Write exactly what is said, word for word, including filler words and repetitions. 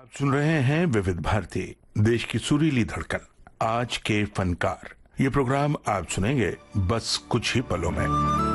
सुन रहे हैं विविध भारती, देश की सुरीली धड़कन, आज के फनकार। ये प्रोग्राम आप सुनेंगे बस कुछ ही पलों में।